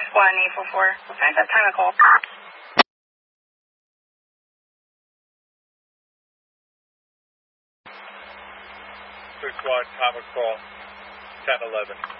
Squad 844. Okay, that's time to call. Squad, time of call, 1011.